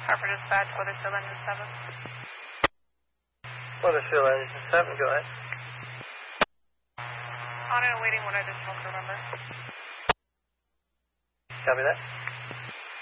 Harper Dispatch, Weathersfield Engine 7. Weathersfield Engine 7, go ahead. On and awaiting one additional crew member. Copy that.